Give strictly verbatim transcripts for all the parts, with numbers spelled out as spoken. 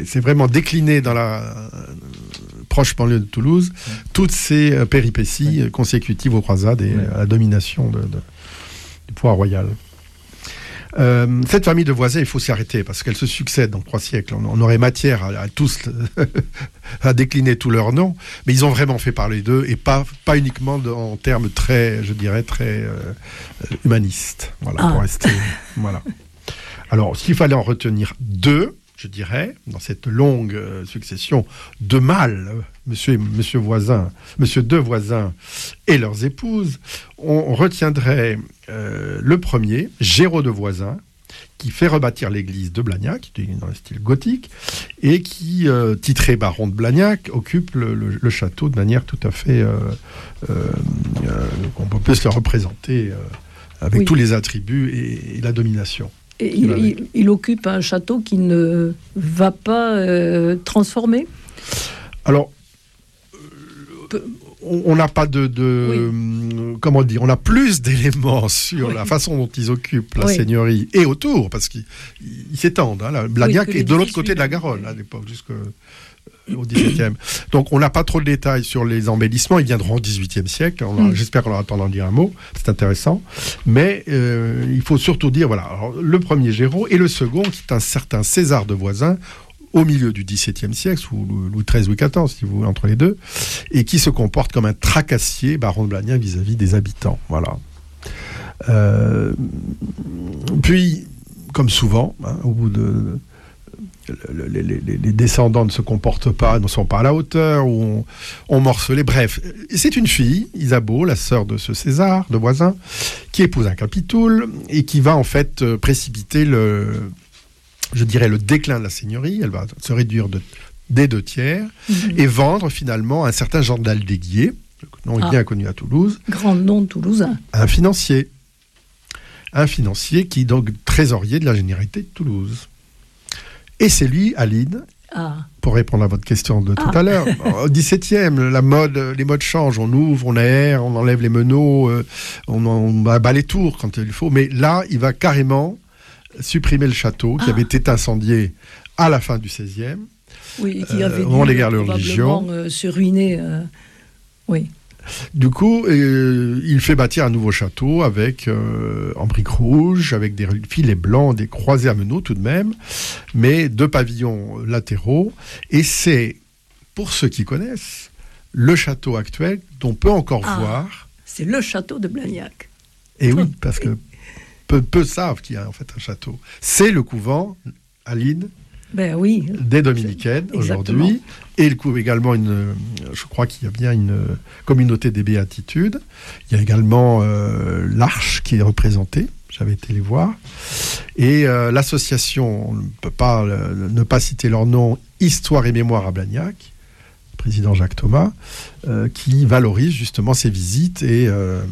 c'est, c'est vraiment décliné dans la euh, proche banlieue de Toulouse, ouais. toutes ces euh, péripéties ouais. consécutives aux croisades et ouais. à la domination de, de, du pouvoir royal. Euh, cette famille de Voisin, il faut s'y arrêter parce qu'elle se succède dans trois siècles. On, on aurait matière à, à tous à décliner tous leurs noms, mais ils ont vraiment fait parler d'eux et pas, pas uniquement de, en termes très, je dirais, très euh, humanistes. Voilà, ah. pour rester. Voilà. Alors, s'il fallait en retenir deux, je dirais, dans cette longue euh, succession de mâles, euh, monsieur et monsieur Voisin, monsieur de Voisin et leurs épouses, on, on retiendrait euh, le premier, Géraud de Voisin, qui fait rebâtir l'église de Blagnac, dans le style gothique, et qui, euh, titré baron de Blagnac, occupe le, le, le château de manière tout à fait... Euh, euh, euh, on peut se le représenter euh, avec oui. tous les attributs et, et la domination. Et il, il, il occupe un château qui ne va pas euh, transformer. Alors, euh, on n'a pas de, de oui. comment dire, on a plus d'éléments sur oui. la façon dont ils occupent la oui. seigneurie et autour, parce qu'ils ils s'étendent. Hein, la Blagnac oui, est de l'autre côté de la Garonne à l'époque, jusque au dix-septième. Donc on n'a pas trop de détails sur les embellissements, ils viendront au dix-huitième siècle, on a, mm. j'espère qu'on aura le temps d'en dire un mot, c'est intéressant, mais euh, il faut surtout dire, voilà, alors, le premier Géraud et le second, qui est un certain César de Voisin, au milieu du dix-septième siècle, sous Louis treize, Louis quatorze, si vous voulez, entre les deux, et qui se comporte comme un tracassier, baron de Blagnac, vis-à-vis des habitants, voilà. Euh, puis, comme souvent, hein, au bout de... Les, les, les descendants ne se comportent pas, ne sont pas à la hauteur, ou on, on morcelait. Bref, c'est une fille, Isabeau, la sœur de ce César de Voisin, qui épouse un capitoul et qui va en fait précipiter le, je dirais, le déclin de la seigneurie. Elle va se réduire de, des deux tiers mmh. et vendre finalement un certain Jean d'Aldéguier, le nom est ah. bien connu à Toulouse. Grand nom toulousain. Un financier. Un financier qui est donc trésorier de la généralité de Toulouse. Et c'est lui, Aline, ah. pour répondre à votre question de tout ah. à l'heure, au dix-septième, la mode, les modes changent, on ouvre, on aère, on enlève les meneaux, euh, on, on abat les tours quand il faut, mais là, il va carrément supprimer le château qui ah. avait été incendié à la fin du seizième, oui, qui avait euh, dû les guerres de religion. Euh, se ruiner, euh, oui. Du coup, euh, il fait bâtir un nouveau château avec euh, en briques rouges, avec des filets blancs, des croisées à meneaux tout de même, mais deux pavillons latéraux. Et c'est, pour ceux qui connaissent, le château actuel dont peut encore ah, voir. C'est le château de Blagnac. Et oui, parce que peu, peu savent qu'il y a en fait un château. C'est le couvent, Aline. Ben oui. Des Dominicaines aujourd'hui, et il couvre également une, je crois qu'il y a bien une communauté des béatitudes. Il y a également euh, l'Arche qui est représentée. J'avais été les voir. Et euh, l'association, on ne peut pas euh, ne pas citer leur nom, Histoire et Mémoire à Blagnac, président Jacques Thomas, euh, qui valorise justement ces visites et euh,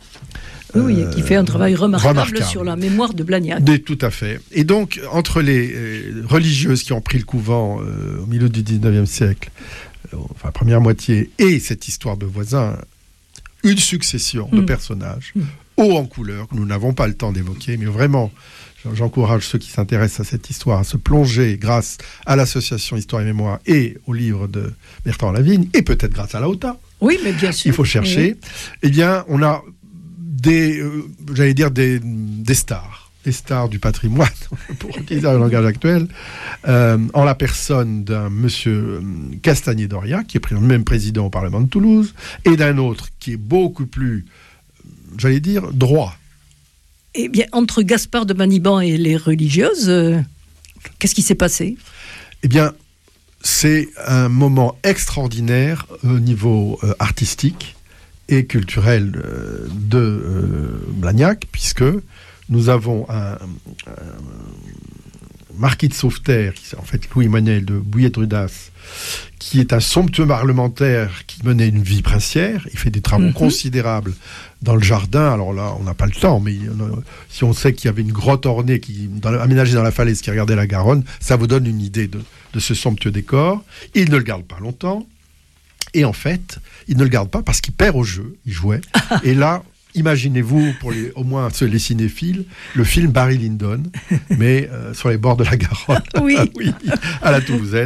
Oui, euh, qui fait un travail remarquable, remarquable sur la mémoire de Blagnac. De, tout à fait. Et donc, entre les euh, religieuses qui ont pris le couvent euh, au milieu du dix-neuvième siècle, euh, enfin, première moitié, et cette histoire de Voisin, une succession mmh. de personnages, mmh. hauts en couleur, que nous n'avons pas le temps d'évoquer, mais vraiment, j'encourage ceux qui s'intéressent à cette histoire à se plonger grâce à l'association Histoire et Mémoire et au livre de Bertrand Lavigne, et peut-être grâce à la O T A. Oui, mais bien sûr. Il faut chercher. Oui. Eh bien, on a des, euh, j'allais dire des, des stars, des stars du patrimoine, pour utiliser le langage actuel, euh, en la personne d'un monsieur Castagnet-Doria, qui est le même président au Parlement de Toulouse, et d'un autre qui est beaucoup plus, j'allais dire, droit. Eh bien, entre Gaspard de Baniban et les religieuses, euh, qu'est-ce qui s'est passé ? Eh bien, c'est un moment extraordinaire au niveau euh, artistique et culturel euh, de euh, Blagnac, puisque nous avons un, un marquis de Sauveterre, qui est en fait Louis-Emmanuel de Bouillet-Drudas, qui est un somptueux parlementaire qui menait une vie princière. Il fait des travaux mm-hmm. considérables dans le jardin. Alors là, on n'a pas le temps, mais a, si on sait qu'il y avait une grotte ornée qui, dans, aménagée dans la falaise qui regardait la Garonne, ça vous donne une idée de, de ce somptueux décor. Il ne le garde pas longtemps. Et en fait, il ne le garde pas parce qu'il perd au jeu. Il jouait. Et là, imaginez-vous, pour les, au moins ceux, les cinéphiles, le film Barry Lyndon, mais euh, sur les bords de la Garonne. Oui. oui, à la Toulousaine.